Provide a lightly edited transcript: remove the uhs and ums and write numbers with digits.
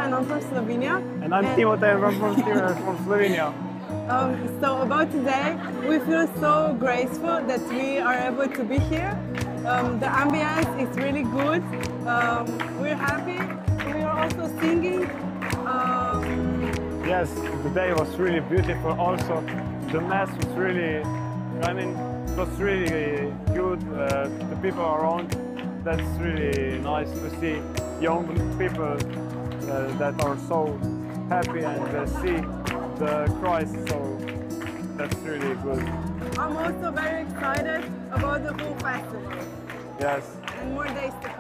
and I'm from Slovenia. And I'm Timotej, I'm from Slovenia. So about today, we feel so graceful that we are able to be here. The ambience is really good. We're happy. We are also singing. Yes, the day was really beautiful. Also, the mass was really, it was really good. The people around, that's really nice to see young people that are so happy and see the Christ, so that's really good. I'm also very excited about the whole festival. Yes. And more days to come.